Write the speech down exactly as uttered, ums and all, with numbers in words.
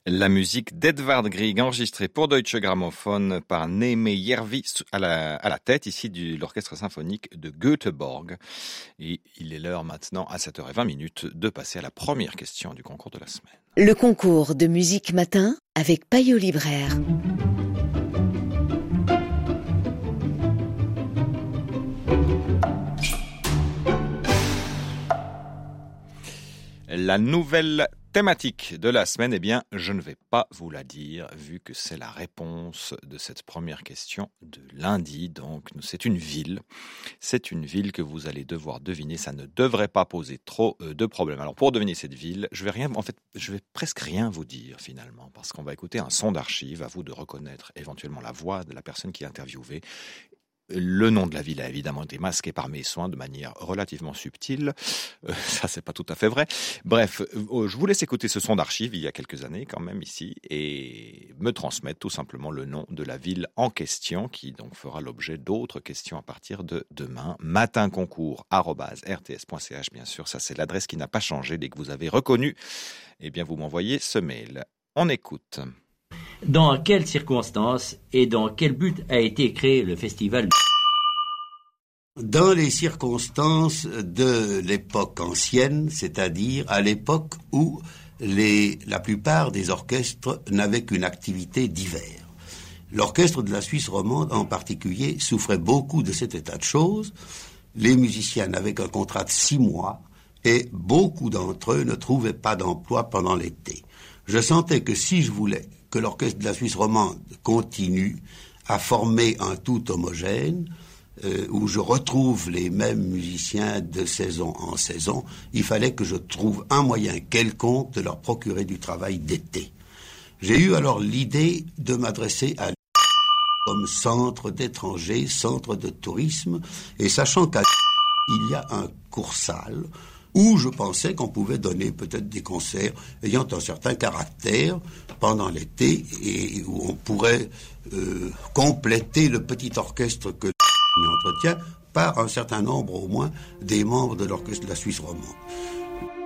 La musique d'Edvard Grieg, enregistrée pour Deutsche Grammophon par Némé Järvi à la, à la tête, ici de l'orchestre symphonique de Göteborg. Et il est l'heure maintenant, à sept heures vingt, de passer à la première question du concours de la semaine. Le concours de musique matin avec Payot Libraire. La nouvelle thématique de la semaine, eh bien, je ne vais pas vous la dire, vu que c'est la réponse de cette première question de lundi. Donc, c'est une ville. C'est une ville que vous allez devoir deviner. Ça ne devrait pas poser trop de problèmes. Alors, pour deviner cette ville, je vais rien, en fait, je vais presque rien vous dire, finalement, parce qu'on va écouter un son d'archive. À vous de reconnaître éventuellement la voix de la personne qui est interviewée. Le nom de la ville a évidemment été masqué par mes soins de manière relativement subtile. Euh, ça, c'est pas tout à fait vrai. Bref, euh, je vous laisse écouter ce son d'archive il y a quelques années quand même ici et me transmettre tout simplement le nom de la ville en question qui donc fera l'objet d'autres questions à partir de demain. matinconcours arobase r t s point c h bien sûr, ça c'est l'adresse qui n'a pas changé. Dès que vous avez reconnu, eh bien vous m'envoyez ce mail. On écoute. Dans quelles circonstances et dans quel but a été créé le festival ? Dans les circonstances de l'époque ancienne, c'est-à-dire à l'époque où les, la plupart des orchestres n'avaient qu'une activité d'hiver. L'orchestre de la Suisse romande en particulier souffrait beaucoup de cet état de choses. Les musiciens n'avaient qu'un contrat de six mois et beaucoup d'entre eux ne trouvaient pas d'emploi pendant l'été. Je sentais que si je voulais que l'orchestre de la Suisse romande continue à former un tout homogène, euh, où je retrouve les mêmes musiciens de saison en saison, il fallait que je trouve un moyen quelconque de leur procurer du travail d'été. J'ai eu alors l'idée de m'adresser à comme centre d'étrangers, centre de tourisme, et sachant qu'à il y a un cours-salle, où je pensais qu'on pouvait donner peut-être des concerts ayant un certain caractère pendant l'été et où on pourrait euh, compléter le petit orchestre que l'on entretient par un certain nombre au moins des membres de l'orchestre de la Suisse romande.